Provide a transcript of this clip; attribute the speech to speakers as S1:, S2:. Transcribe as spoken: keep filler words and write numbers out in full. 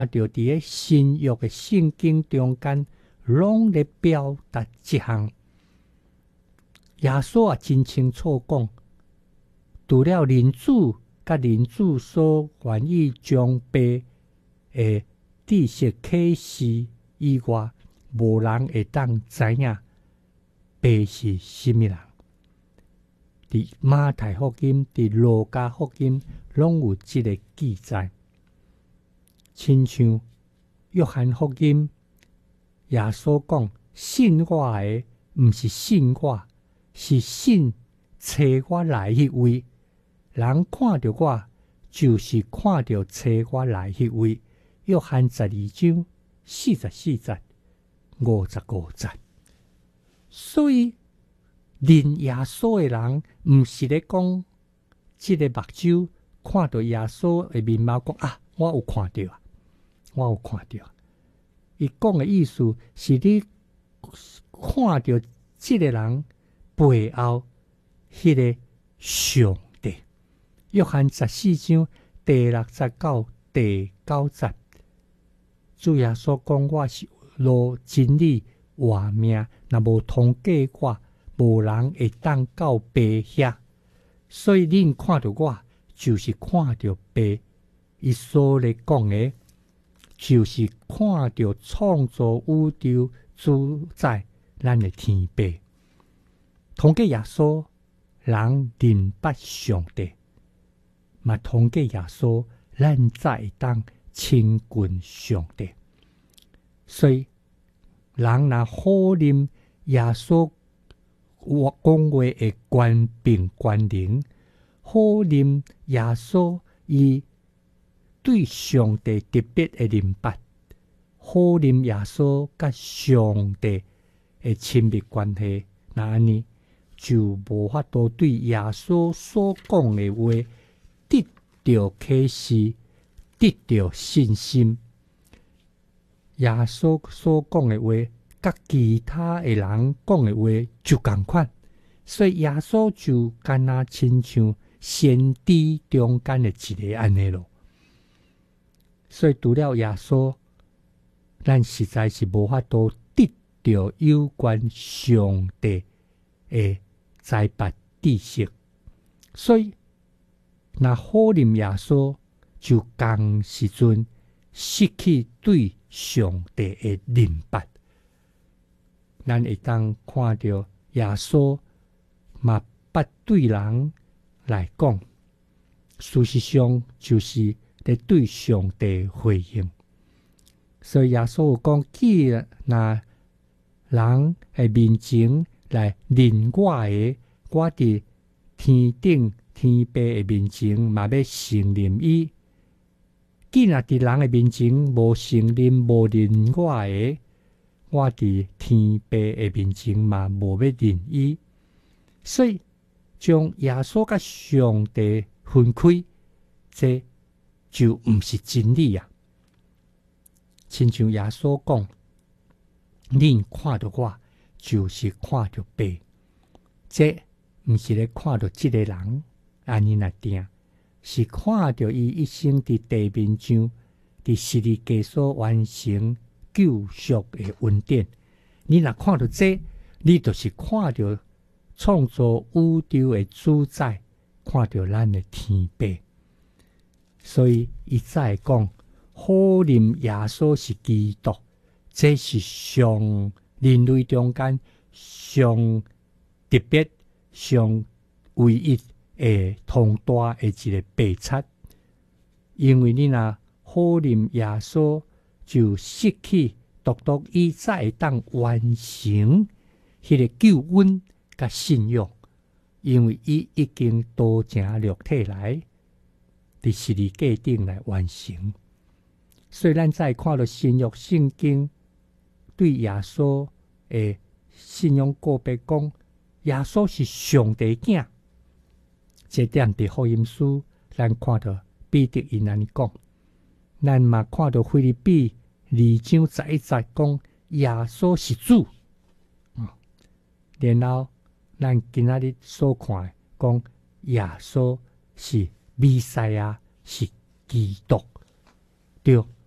S1: 就伫咧新约嘅圣经中间，拢咧表达一项。耶稣啊，真清楚讲，除了人子甲人子所愿意将爸诶知识启示以外，无人会当知影爸是甚么人。伫马太福音、伫路加福音，拢有即个记载。亲像约翰福音，耶稣讲：信我的，毋是信我，是信找我来迄位。人看到我，就是看到找我来迄位。约翰十二章四十四节、五十五节。所以认耶稣的人，毋是咧讲即个目睭看到耶稣的面貌，讲啊，我有看到啊，我有看到。伊讲的意思是你看到即个人背后迄个上帝。约翰十四章第六十九、第九节，主耶稣讲：我是路、真理、活命，若无通过我，无人会当到爸遐。所以恁看到我，就是看到爸。伊所咧讲的，就是看到创造宇宙主宰咱的天爸。通过耶稣，人认捌上帝，嘛通过耶稣，咱才会当亲近上帝。所以人若好认耶稣我讲话的权柄权能，好认耶稣伊对上帝特别的认捌，好认耶稣甲上帝的亲密关系，那安尼就无法度对耶稣所讲的话得到启示，得到信心。耶稣所讲的话，甲其他的人讲的话就同款，所以耶稣就敢若亲像先知中间的一个安尼咯。所以除了耶稣，咱实在是无法度得到有关上帝的财帛知识。所以若好认耶稣，就同时阵失去对上帝的认捌。咱会当看到耶稣嘛，捌对人来讲，事实上就是咧对上帝回应。所以耶稣有讲：既然人的面前来认我的，我伫天顶天父的面前嘛要承认伊。既然伫人的面前无承认无认我的，我伫天父的面前嘛无要认伊。所以将耶稣甲上帝分开，这就毋是真理啊！亲像耶稣讲：恁看到我，就是看到爸。这毋是咧看到即个人安尼来定，是看到伊一生伫地面上，伫十字架所完成救赎的恩典。你若看到这，你就是看到创造宇宙的主宰，看到咱的天爸。所以伊再讲，好认耶稣是基督，这是上人类中间上特别、上唯一的通大的一个秘诀。因为你若好认耶稣，就失去独独伊才会当完成迄个救恩甲信仰，因为伊已经多成肉体来伫十字架顶来完成。所以咱再看到新约圣经对耶稣的信仰告白讲，耶稣是上帝囝。这点伫福音书咱看到彼得因安尼讲，咱嘛看到腓立比二章十一节讲耶稣是主。嗯、然后咱今仔日所看的讲耶稣是弥赛亚，是基督。对，